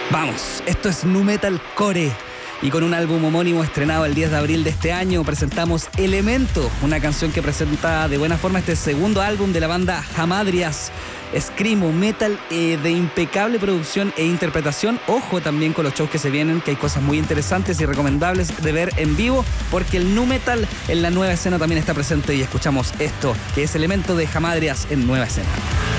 Vamos, esto es Nu Metal Core. Y con un álbum homónimo estrenado el 10 de abril de este año presentamos Elemento, una canción que presenta de buena forma este segundo álbum de la banda Hamadryas. Screamo metal de impecable producción e interpretación. Ojo también con los shows que se vienen, que hay cosas muy interesantes y recomendables de ver en vivo, porque el nu metal en la nueva escena también está presente y escuchamos esto, que es Elemento de Hamadryas en Nueva Escena.